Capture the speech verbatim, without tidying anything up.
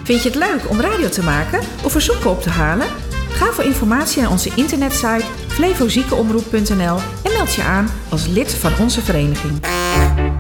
Vind je het leuk om radio te maken of verzoeken op te halen? Ga voor informatie naar onze internetsite flevoziekenomroep punt n l en meld je aan als lid van onze vereniging.